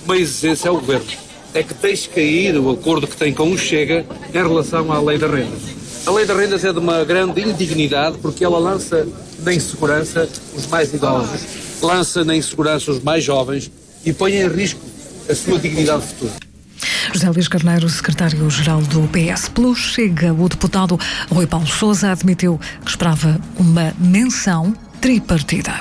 uma exigência ao Governo. É que deixe cair o acordo que tem com o Chega em relação à Lei das Rendas. A Lei das Rendas é de uma grande indignidade porque ela lança na insegurança os mais idosos, lança na insegurança os mais jovens e põe em risco a sua dignidade futura. José Luís Carneiro, secretário-geral do PS. Pelo Chega, o deputado Rui Paulo Sousa admitiu que esperava uma menção tripartida.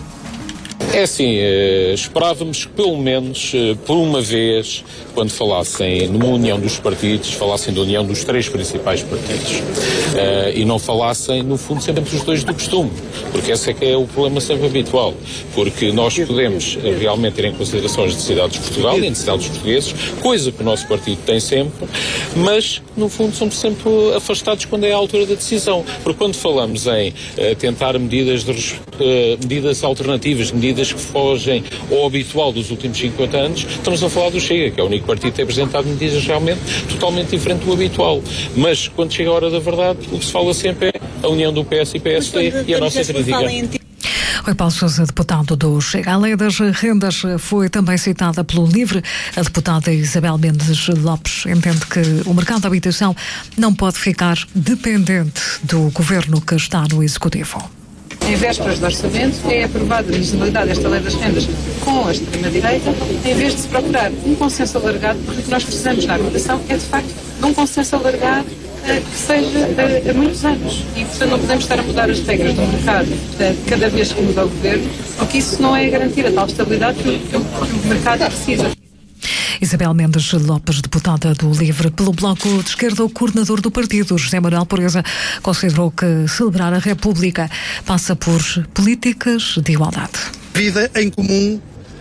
É assim, esperávamos que pelo menos, por uma vez, quando falassem numa união dos partidos, falassem da união dos três principais partidos. E não falassem, no fundo, sempre os dois do costume, porque esse é que é o problema sempre habitual. Porque nós podemos realmente ter em consideração as necessidades de Portugal e as necessidades dos portugueses, coisa que o nosso partido tem sempre, mas, no fundo, somos sempre afastados quando é a altura da decisão. Porque quando falamos em tentar medidas alternativas, medidas que fogem ao habitual dos últimos 50 anos, estamos a falar do Chega, que é o único partido que tem apresentado medidas realmente totalmente diferentes do habitual. Mas, quando chega a hora da verdade, o que se fala sempre é a união do PS e PSD e a nossa crítica. Rui Paulo Sousa, deputado do Chega. A lei das rendas foi também citada pelo LIVRE. A deputada Isabel Mendes Lopes entende que o mercado da habitação não pode ficar dependente do governo que está no Executivo. Em vésperas do orçamento, é aprovada a legislação desta lei das rendas com a extrema-direita, em vez de se procurar um consenso alargado, porque o que nós precisamos na habitação é, de facto, de um consenso alargado que seja há muitos anos. E, portanto, não podemos estar a mudar as regras do mercado cada vez que muda o governo, porque isso não é garantir a tal estabilidade que o mercado precisa. Isabel Mendes Lopes, deputada do LIVRE. Pelo Bloco de Esquerda, o coordenador do partido, José Manuel Pureza, considerou que celebrar a República passa por políticas de igualdade. Vida em comum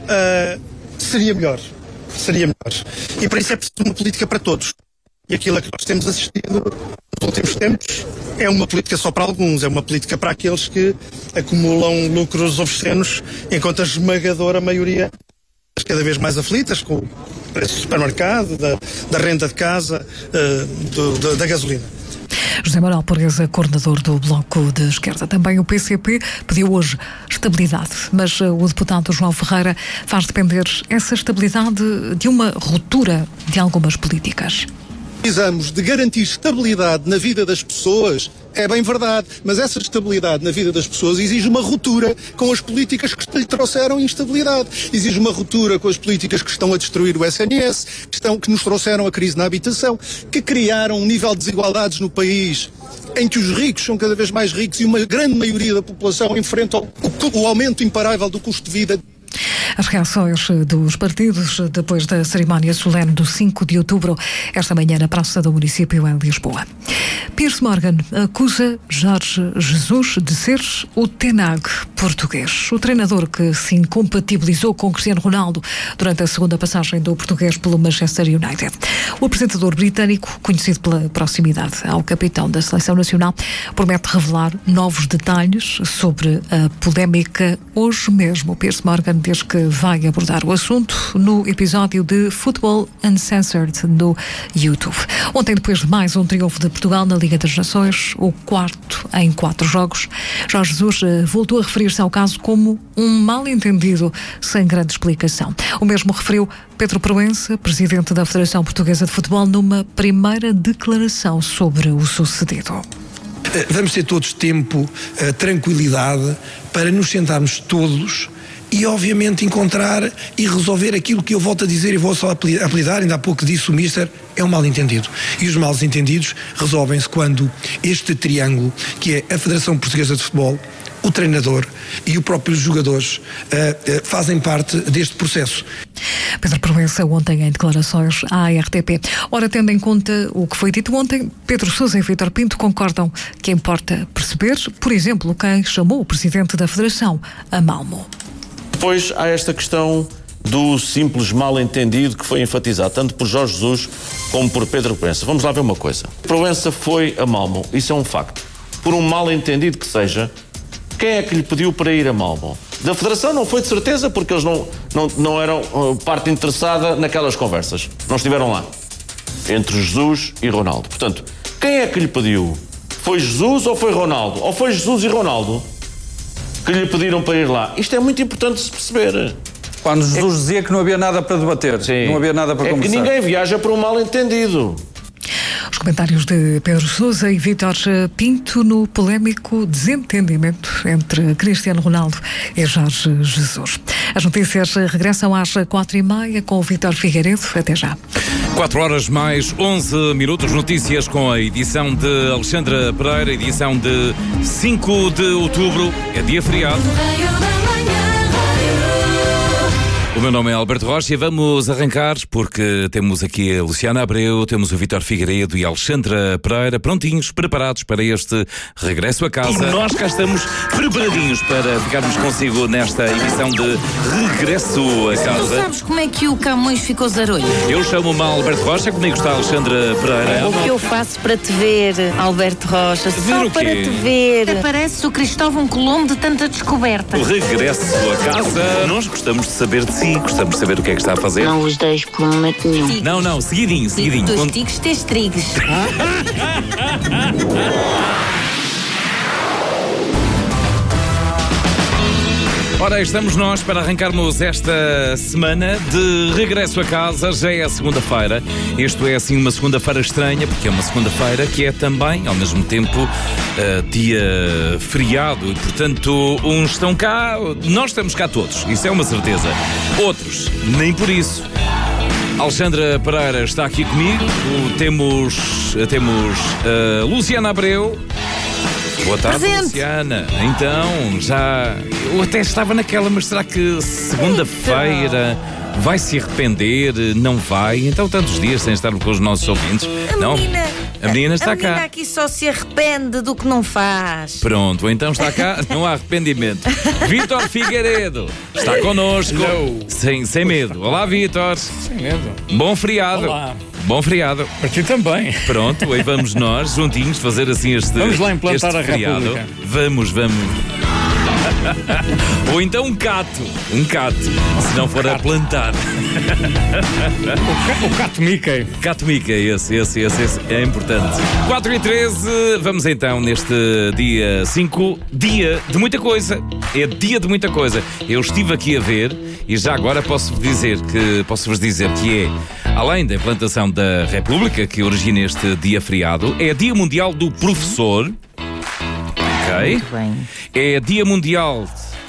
seria melhor. E para isso é preciso uma política para todos. E aquilo a que nós temos assistido nos últimos tempos é uma política só para alguns, é uma política para aqueles que acumulam lucros obscenos, enquanto a esmagadora maioria cada vez mais aflitas com o preço do supermercado, da renda de casa, da gasolina. José Manuel Pureza, coordenador do Bloco de Esquerda. Também o PCP pediu hoje estabilidade, mas o deputado João Ferreira faz depender essa estabilidade de uma ruptura de algumas políticas. Precisamos de garantir estabilidade na vida das pessoas, é bem verdade, mas essa estabilidade na vida das pessoas exige uma ruptura com as políticas que lhe trouxeram instabilidade. Exige uma ruptura com as políticas que estão a destruir o SNS, que nos trouxeram a crise na habitação, que criaram um nível de desigualdades no país em que os ricos são cada vez mais ricos e uma grande maioria da população enfrenta o aumento imparável do custo de vida. As reações dos partidos depois da cerimónia solene do 5 de outubro, esta manhã na Praça do Município em Lisboa. Piers Morgan acusa Jorge Jesus de ser o Ten Hag português. O treinador que se incompatibilizou com Cristiano Ronaldo durante a segunda passagem do português pelo Manchester United. O apresentador britânico, conhecido pela proximidade ao capitão da Seleção Nacional, promete revelar novos detalhes sobre a polémica hoje mesmo. Piers Morgan diz que vai abordar o assunto no episódio de Football Uncensored no YouTube. Ontem, depois de mais um triunfo de Portugal na Liga das Nações, o quarto em 4 jogos, Jorge Jesus voltou a referir-se ao caso como um mal-entendido sem grande explicação. O mesmo referiu Pedro Proença, presidente da Federação Portuguesa de Futebol, numa primeira declaração sobre o sucedido. Vamos ter todos tempo, tranquilidade para nos sentarmos todos e obviamente encontrar e resolver aquilo que eu volto a dizer e vou só apelidar, ainda há pouco disse o Mister, é um mal-entendido. E os mal-entendidos resolvem-se quando este triângulo, que é a Federação Portuguesa de Futebol, o treinador e os próprios jogadores fazem parte deste processo. Pedro Proença ontem em declarações à RTP. Ora, tendo em conta o que foi dito ontem, Pedro Sousa e Vítor Pinto concordam que importa perceber, por exemplo, quem chamou o presidente da Federação a Malmo. Depois há esta questão do simples mal-entendido que foi enfatizado tanto por Jorge Jesus como por Pedro Proença. Vamos lá ver uma coisa. Proença foi a Malmo, isso é um facto. Por um mal-entendido que seja, quem é que lhe pediu para ir a Malmo? Da Federação não foi de certeza, porque eles não eram parte interessada naquelas conversas. Não estiveram lá. Entre Jesus e Ronaldo. Portanto, quem é que lhe pediu? Foi Jesus ou foi Ronaldo? Ou foi Jesus e Ronaldo que lhe pediram para ir lá? Isto é muito importante de se perceber. Quando Jesus dizia que não havia nada para debater, não havia nada para conversar. É que ninguém viaja por um mal-entendido. Os comentários de Pedro Sousa e Vítor Pinto no polémico desentendimento entre Cristiano Ronaldo e Jorge Jesus. As notícias regressam às 4h30 com o Vítor Figueiredo. Até já. 4 horas mais 11 minutos. Notícias com a edição de Alexandra Pereira, edição de 5 de outubro. É dia feriado. O meu nome é Alberto Rocha e vamos arrancar porque temos aqui a Luciana Abreu, temos o Vítor Figueiredo e a Alexandra Pereira prontinhos, preparados para este regresso a casa. E nós cá estamos preparadinhos para ficarmos consigo nesta edição de regresso a casa. Tu sabes como é que o Camões ficou zarolho? Eu chamo-me Alberto Rocha, comigo está a Alexandra Pereira. O que eu faço para te ver, Alberto Rocha? Só para te ver. Parece o Cristóvão Colombo de tanta descoberta. O regresso a casa. Nós gostamos de saber de si. Gostamos de saber o que é que está a fazer. Não os deixo por momento nenhum. Não, seguidinho. Dos tigres tens trigues. Ora, estamos nós para arrancarmos esta semana de regresso a casa. Já é a segunda-feira. Isto é assim uma segunda-feira estranha, porque é uma segunda-feira que é também, ao mesmo tempo, dia feriado. E, portanto, uns estão cá, nós estamos cá todos. Isso é uma certeza. Outros, nem por isso. Alexandra Pereira está aqui comigo. Temos Luciana Abreu. Boa tarde, presente. Luciana. Então, eu até estava naquela, mas será que segunda-feira vai se arrepender? Não vai? Então, tantos dias sem estar com os nossos ouvintes. A menina está cá. A menina aqui só se arrepende do que não faz. Pronto, então está cá, não há arrependimento. Vítor Figueiredo está connosco. Sem medo. Olá, Vítor. Sem medo. Bom feriado. Olá. Bom feriado. Para ti também. Pronto, aí vamos nós, juntinhos, fazer assim este Vamos lá implantar a feriado. República. Vamos. Ou então um cato, se não for a plantar. O Cato Mickey. Cato Mickey, esse é importante. 4h13, vamos então neste dia 5, dia de muita coisa. É dia de muita coisa. Eu estive aqui a ver e já agora posso-vos dizer que é, além da implantação da República, que origina este dia feriado, é Dia Mundial do Professor. Ok. Muito bem. É Dia Mundial.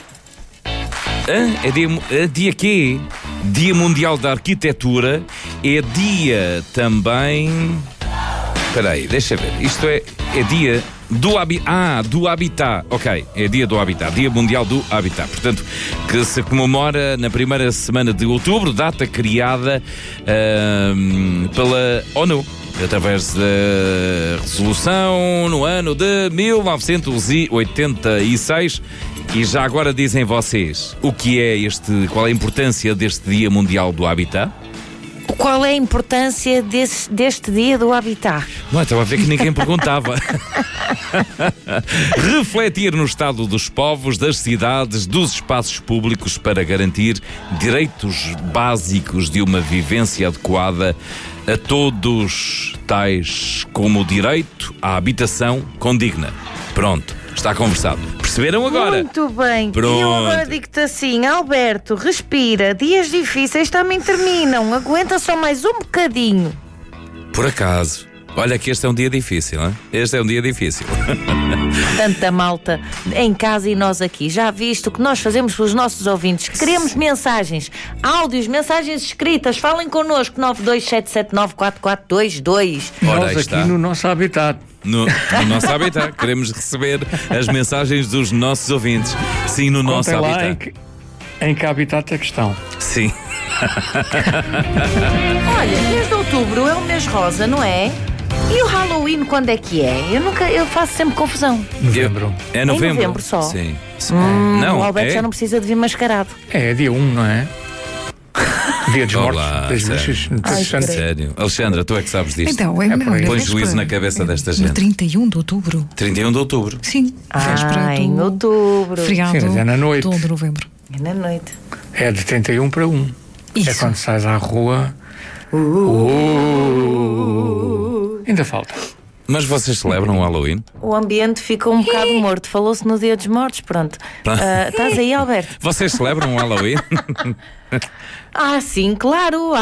É dia quê? Dia Mundial da Arquitetura. É dia também. Espera aí, deixa ver. Isto é dia do Habitat. Ok, é dia do Habitat. Dia Mundial do Habitat. Portanto, que se comemora na primeira semana de outubro, data criada pela ONU. Através da resolução no ano de 1986. E já agora dizem vocês qual é a importância deste Dia Mundial do Habitat? Qual é a importância deste Dia do Habitat? Não, estava a ver que ninguém perguntava. Refletir no estado dos povos, das cidades, dos espaços públicos para garantir direitos básicos de uma vivência adequada a todos, tais como o direito à habitação condigna. Pronto, está conversado. Perceberam agora? Muito bem. Pronto. E eu agora digo-te assim, Alberto, respira, dias difíceis também terminam, aguenta só mais um bocadinho. Por acaso. Olha que este é um dia difícil, hein? Este é um dia difícil. Tanta malta em casa e nós aqui. Já viste o que nós fazemos pelos nossos ouvintes? Queremos mensagens, áudios, mensagens escritas. Falem connosco, 927794422. Nós aqui no nosso habitat. No nosso habitat. Queremos receber as mensagens dos nossos ouvintes. Sim, no nosso habitat. Em que habitat é que estão? Sim. Olha, mês de outubro é o mês rosa, não é? E o Halloween quando é que é? Eu faço sempre confusão. Novembro. É novembro? Em novembro só? Sim. Não, o Alberto já não precisa de vir mascarado. É dia 1, não é? Dia dos mortos. Sério. Alexandra, tu é que sabes disto. Então, põe juízo na cabeça desta gente. No 31 de outubro. 31 de outubro. Sim. Véspera em outubro. Feriado. Sim, é na noite. 1 de novembro. É na noite. É de 31 para 1. Isso. É quando sais à rua. Ainda falta. Mas vocês celebram o Halloween? O ambiente ficou um bocado morto. Falou-se no Dia dos Mortos, pronto. Estás aí, Alberto? Vocês celebram o Halloween? Sim, claro.